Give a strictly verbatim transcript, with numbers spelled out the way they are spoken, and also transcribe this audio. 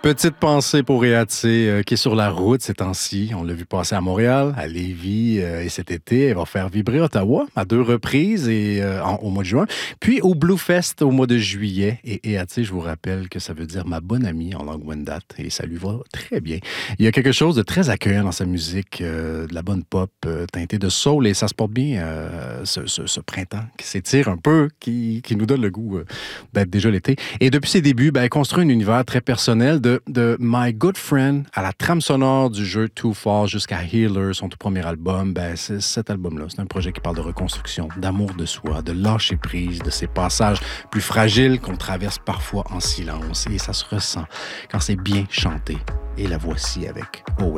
Petite pensée pour Réatsé, euh, qui est sur la route ces temps-ci. On l'a vu passer à Montréal, à Lévis, euh, et cet été, elle va faire vibrer Ottawa à deux reprises et, euh, en- au mois de juin. Puis au Blue Fest au mois de juillet. Et Réatsé, je vous rappelle que ça veut dire ma bonne amie en langue Wendat et ça lui va très bien. Il y a quelque chose de très accueillant dans sa musique, euh, de la bonne pop euh, teintée de soul et ça se porte bien euh, ce, ce- ce printemps qui s'étire un peu, qui, qui nous donne le goût euh, d'être déjà l'été. Et depuis ses débuts, ben, elle construit un univers très personnel de, de My Good Friend à la trame sonore du jeu Too Far jusqu'à Healer, son tout premier album. Ben, c'est cet album-là. C'est un projet qui parle de reconstruction, d'amour de soi, de lâcher prise, de ces passages plus fragiles qu'on traverse parfois en silence. Et ça se ressent quand c'est bien chanté. Et la voici avec Oh